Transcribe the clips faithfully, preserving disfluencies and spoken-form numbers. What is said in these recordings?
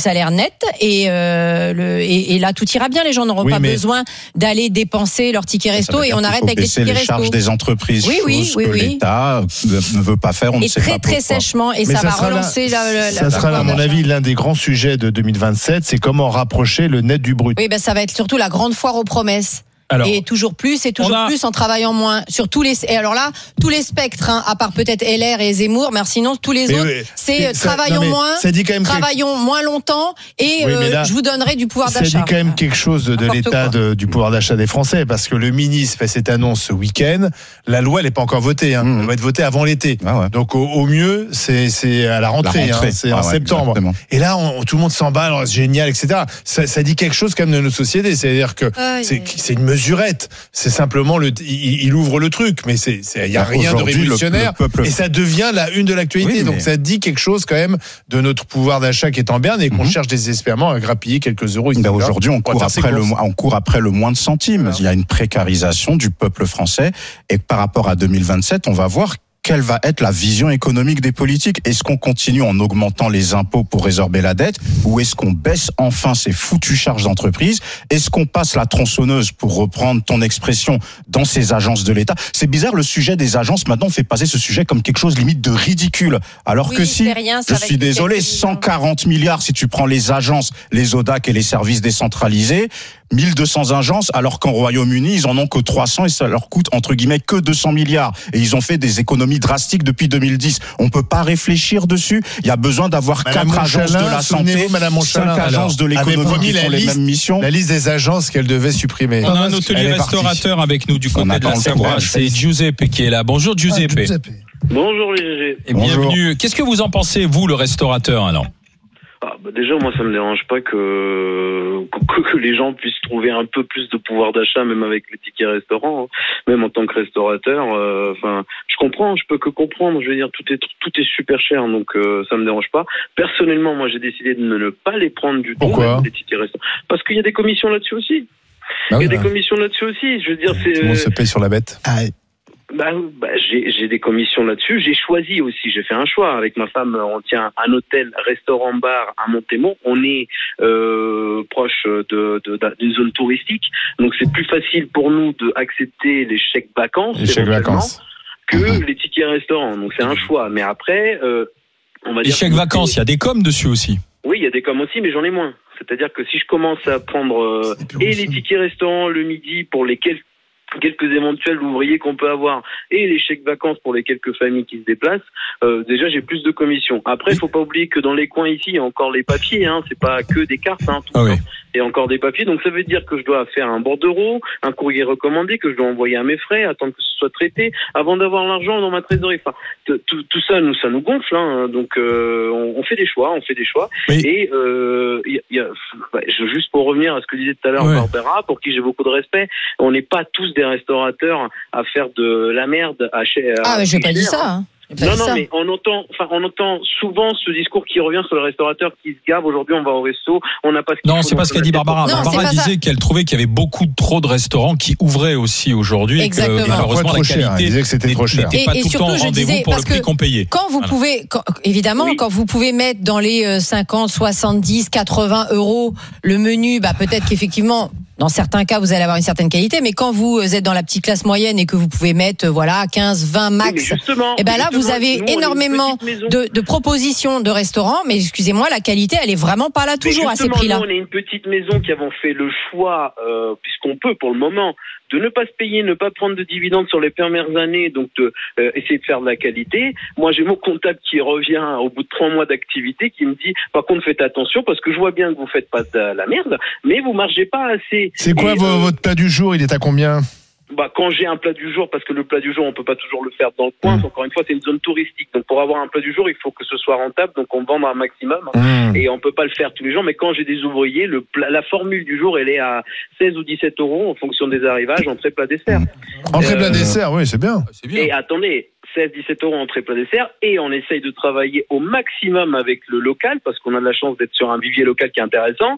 salaire net et, euh, le, et, et là tout ira bien. Les gens n'auront oui, pas besoin d'aller dépenser leur ticket resto et on arrête avec les tickets les resto. Charges des entreprises, oui, oui, chose oui, que oui. l'État ne veut pas faire. On et ne sait très, pas pourquoi. très sèchement et ça, ça va relancer la, la, ça la, sera la à mon avis l'un des grands sujets de deux mille vingt-sept, c'est comment rapprocher le net du brut. Oui, ben ça va être surtout la grande foire aux promesses. Alors, et toujours plus et toujours a... plus en travaillant moins sur tous les et alors là tous les spectres hein, à part peut-être L R et Zemmour mais sinon tous les mais autres oui, c'est ça, travaillons non, moins ça dit quand même travaillons quelque... moins longtemps et oui, euh, là, je vous donnerai du pouvoir d'achat. Ça dit quand même quelque chose de, de l'état de, du pouvoir d'achat des Français parce que le ministre fait cette annonce ce week-end, la loi elle n'est pas encore votée hein. mmh. Elle va être votée avant l'été ah ouais. Donc au, au mieux c'est, c'est à la rentrée, la rentrée. Hein, c'est ah en ouais, septembre exactement. Et là on, tout le monde s'emballe c'est génial etc. ça, ça dit quelque chose quand même de notre société, c'est-à-dire que ah, c'est, c'est une mesurette. C'est simplement le, il, il ouvre le truc, mais c'est, il y a rien de révolutionnaire le, le peuple... et ça devient la une de l'actualité. Oui, mais... Donc ça dit quelque chose quand même de notre pouvoir d'achat qui est en berne et qu'on mm-hmm. cherche désespérément à grappiller quelques euros. Ben aujourd'hui, on court après le, on court après le moins de centimes. Alors. Il y a une précarisation du peuple français et par rapport à deux mille vingt-sept, on va voir quelle va être la vision économique des politiques. Est-ce qu'on continue en augmentant les impôts pour résorber la dette ou est-ce qu'on baisse enfin ces foutues charges d'entreprise? Est-ce qu'on passe la tronçonneuse, pour reprendre ton expression, dans ces agences de l'État? C'est bizarre, le sujet des agences, maintenant on fait passer ce sujet comme quelque chose limite de ridicule. Alors oui, que si, rien, je suis désolé, cent quarante milliards si tu prends les agences, les O D A C et les services décentralisés, mille deux cents agences, alors qu'en Royaume-Uni, ils en ont que trois cents et ça leur coûte, entre guillemets, que deux cents milliards. Et ils ont fait des économies drastiques depuis deux mille dix. On peut pas réfléchir dessus. Il y a besoin d'avoir Madame quatre Monchalin, agences de la santé, Madame cinq agences de l'économie qui font les mêmes missions. La liste des agences qu'elle devait supprimer. On a un hôtelier restaurateur avec nous du côté de la Savoie. C'est Giuseppe qui est là. Bonjour Giuseppe. Ah, Giuseppe. Bonjour les G G. Et bienvenue. Qu'est-ce que vous en pensez, vous, le restaurateur, alors? Ah, bah déjà, moi, ça me dérange pas que, que que les gens puissent trouver un peu plus de pouvoir d'achat, même avec les tickets restaurants, hein. Même en tant que restaurateur. Enfin, euh, je comprends, je peux que comprendre. Je veux dire, tout est tout est super cher, donc euh, ça me dérange pas. Personnellement, moi, j'ai décidé de ne pas les prendre du tout. Pourquoi? Les tickets restaurants, parce qu'il y a des commissions là-dessus aussi. Ah oui, il y a des commissions là-dessus aussi. Je veux dire, c'est. Tout le monde se paye sur la bête. Ah. Bah, bah j'ai, j'ai des commissions là-dessus. J'ai choisi aussi. J'ai fait un choix avec ma femme. On tient un hôtel, restaurant, bar à Montémont. On est euh, proche de, de, de d'une zone touristique, donc c'est plus facile pour nous de accepter les chèques vacances, les chèques vacances, que mmh. les tickets restaurants. Donc c'est un choix. Mais après, euh, on va les dire. Les chèques vacances, il y a des coms dessus aussi. Oui, il y a des coms aussi, mais j'en ai moins. C'est-à-dire que si je commence à prendre euh, et les tickets restaurants le midi pour les quelques quelques éventuels ouvriers qu'on peut avoir et les chèques vacances pour les quelques familles qui se déplacent, euh, déjà j'ai plus de commissions. Après, il faut pas oublier que dans les coins ici, il y a encore les papiers, hein, c'est pas que des cartes, hein, tout ah oui. Il y a encore des papiers, donc ça veut dire que je dois faire un bordereau, un courrier recommandé que je dois envoyer à mes frais, attendre que ce soit traité avant d'avoir l'argent dans ma trésorerie. Enfin, tout, tout ça, nous, ça nous gonfle, hein, donc euh, on, on fait des choix, on fait des choix. Oui. Et euh, y a, y a, bah, juste pour revenir à ce que disait tout à l'heure oui. Barbara, pour qui j'ai beaucoup de respect, on n'est pas tous des restaurateurs à faire de la merde à chez. Ah, mais j'ai pas dit ça. Hein. Non, non, mais on entend, enfin, on entend souvent ce discours qui revient sur le restaurateur qui se gave. Aujourd'hui, on va au resto, on n'a pas ce qu'il Non, faut, c'est pas ce qu'a dit Barbara. Non, Barbara disait ça. Qu'elle trouvait qu'il y avait beaucoup trop de restaurants qui ouvraient aussi aujourd'hui. Exactement. Et que, malheureusement, la qualité Elle disait que c'était trop cher. n'était pas et, tout et surtout, le temps au rendez-vous pour le prix qu'on payait. Quand vous voilà. pouvez, quand, évidemment, oui. quand vous pouvez mettre dans les cinquante, soixante-dix, quatre-vingts euros le menu, bah, peut-être qu'effectivement, dans certains cas, vous allez avoir une certaine qualité, mais quand vous êtes dans la petite classe moyenne et que vous pouvez mettre, voilà, quinze, vingt max, oui, et ben là, vous avez nous, énormément de, de propositions de restaurants, mais excusez-moi, la qualité, elle est vraiment pas là toujours à ces prix-là. Nous, on est une petite maison qui avons fait le choix, euh, puisqu'on peut pour le moment, de ne pas se payer, ne pas prendre de dividendes sur les premières années, donc de euh, essayer de faire de la qualité. Moi, j'ai mon comptable qui revient au bout de trois mois d'activité, qui me dit, par contre, faites attention, parce que je vois bien que vous faites pas de la merde, mais vous margez pas assez. C'est quoi et, vos, euh, votre plat du jour? Il est à combien? Bah, quand j'ai un plat du jour, parce que le plat du jour, on peut pas toujours le faire dans le coin. Mmh. Encore une fois, c'est une zone touristique. Donc, pour avoir un plat du jour, il faut que ce soit rentable. Donc, on vend un maximum. Mmh. Et on peut pas le faire tous les jours. Mais quand j'ai des ouvriers, le plat, la formule du jour, elle est à seize ou dix-sept euros en fonction des arrivages, entrée, plat, dessert. Mmh. Entrée, euh, plat, dessert, oui, c'est bien. c'est bien. Et attendez, seize à dix-sept euros entrée, plat, dessert. Et on essaye de travailler au maximum avec le local, parce qu'on a de la chance d'être sur un vivier local qui est intéressant,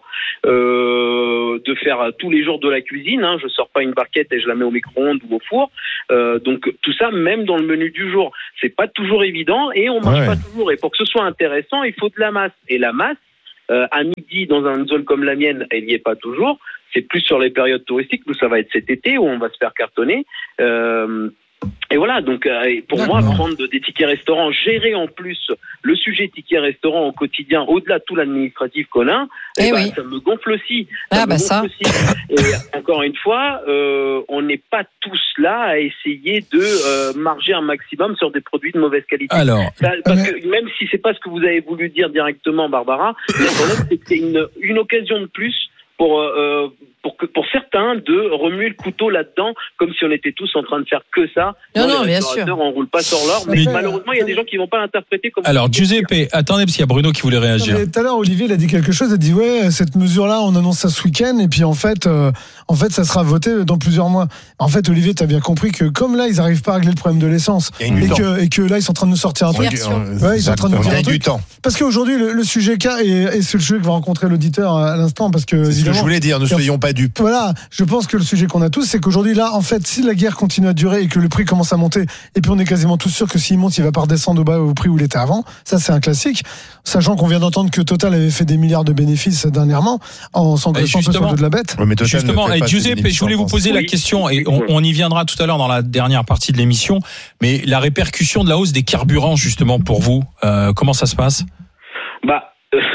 euh, de faire tous les jours de la cuisine, hein. Je sors pas une barquette et je la mets au micro-ondes ou au four. Euh, donc, tout ça, même dans le menu du jour, c'est pas toujours évident et on mange ouais. pas toujours. Et pour que ce soit intéressant, il faut de la masse. Et la masse, euh, à midi dans une zone comme la mienne, elle n'y est pas toujours. C'est plus sur les périodes touristiques. Nous, ça va être cet été où on va se faire cartonner. Euh, Et voilà, donc euh, pour D'accord. moi, prendre des tickets restaurants, gérer en plus le sujet tickets restaurants au quotidien, au-delà de tout l'administratif qu'on a, eh eh ben, oui. ça me gonfle aussi. Ça ah me bah gonfle ça. Aussi. Et encore une fois, euh, on n'est pas tous là à essayer de euh, marger un maximum sur des produits de mauvaise qualité. Alors, ça, parce que même si c'est pas ce que vous avez voulu dire directement, Barbara, le problème c'est que c'est une, une occasion de plus pour euh, pour que pour certains de remuer le couteau là-dedans comme si on était tous en train de faire que ça. Non, non, bien sûr. On roule pas sur l'or, mais, mais malheureusement il y a des gens qui vont pas l'interpréter comme. Alors Giuseppe, attendez parce qu'il y a Bruno qui voulait réagir. Tout à l'heure Olivier il a dit quelque chose, il a dit ouais cette mesure-là on annonce ça ce week-end et puis en fait euh, en fait ça sera voté dans plusieurs mois. En fait Olivier t'as bien compris que comme là ils arrivent pas à régler le problème de l'essence et que et que là ils sont en train de nous sortir un truc. Ouais, ils sont en train de nous dire un truc. Parce qu'aujourd'hui le, le sujet K et, et c'est le sujet que va rencontrer l'auditeur à l'instant parce que c'est ce que je voulais dire, ne soyons pas dupes. Voilà, je pense que le sujet qu'on a tous, c'est qu'aujourd'hui là, en fait, si la guerre continue à durer et que le prix commence à monter, et puis on est quasiment tous sûrs que s'il monte, il va pas redescendre au bas au prix où il était avant. Ça, c'est un classique. Sachant qu'on vient d'entendre que Total avait fait des milliards de bénéfices dernièrement en s'engraissant un peu sur le dos de la bête. Ouais, mais justement, et Giuseppe, je voulais vous poser la question et on, on y viendra tout à l'heure dans la dernière partie de l'émission. Mais la répercussion de la hausse des carburants, justement, pour vous, euh, comment ça se passe? Bah.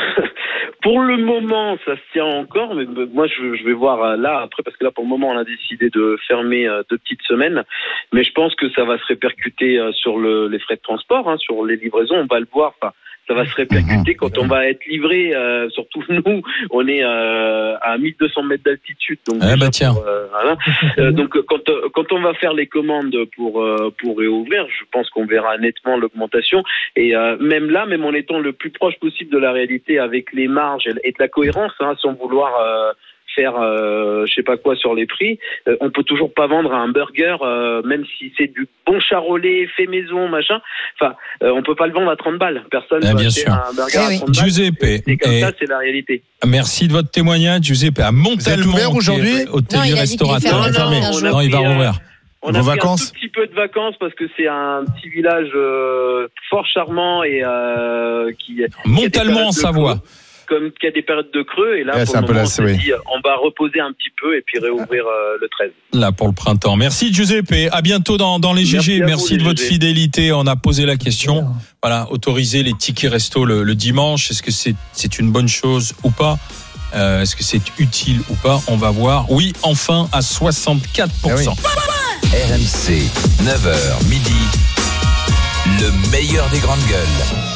Pour le moment, ça se tient encore, mais moi je, je vais voir là après parce que là pour le moment on a décidé de fermer deux petites semaines, mais je pense que ça va se répercuter sur le, les frais de transport, hein, sur les livraisons, on va le voir. Enfin, ça va se répercuter quand on va être livré. Euh, surtout nous, on est euh, à mille deux cents mètres d'altitude, donc ah bah tiens. Pour, euh, voilà. euh, donc quand quand on va faire les commandes pour euh, pour réouvrir, je pense qu'on verra nettement l'augmentation. Et euh, même là, même en étant le plus proche possible de la réalité avec les marges et de la cohérence, hein, sans vouloir euh, faire euh, je sais pas quoi sur les prix, euh, on peut toujours pas vendre un burger euh, même si c'est du bon charolais fait maison machin, enfin euh, on peut pas le vendre à trente balles, personne ah, peut bien acheter sûr. un burger eh à trente balles. Giuseppe, et comme et ça c'est la réalité. Merci de votre témoignage Giuseppe. À Montalmont, vous êtes ouvert aujourd'hui? Hôtelier restaurateur. Non, non, non, non, il va rouvrir. On a pris un tout petit peu de vacances parce que c'est un petit village euh, fort charmant et euh, qui Montalmont en Savoie. Comme qu'il y a des périodes de creux et là ouais, pour le moment, là, on, oui. dit, on va reposer un petit peu et puis réouvrir euh, le treize. Là pour le printemps. Merci Giuseppe. À bientôt dans, dans les G G. Merci, Merci vous, de votre G G. Fidélité. On a posé la question. Voilà, autoriser les tickets resto le, le dimanche. Est-ce que c'est c'est une bonne chose ou pas? Euh, est-ce que c'est utile ou pas? On va voir. Oui, enfin à soixante-quatre pour cent. Ah oui. R M C, neuf heures midi. Le meilleur des grandes gueules.